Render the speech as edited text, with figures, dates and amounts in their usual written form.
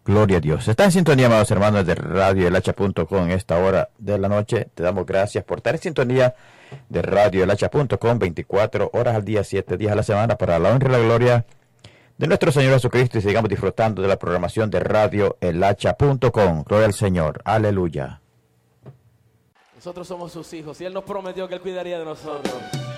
Gloria a Dios. Está en sintonía, amados hermanos de radioelhacha.com en esta hora de la noche. Te damos gracias por estar en sintonía de radioelhacha.com 24 horas al día, 7 días a la semana, para la honra y la gloria de nuestro Señor Jesucristo, y sigamos disfrutando de la programación de radioelhacha.com. Gloria al Señor. Aleluya. Nosotros somos sus hijos y Él nos prometió que Él cuidaría de nosotros.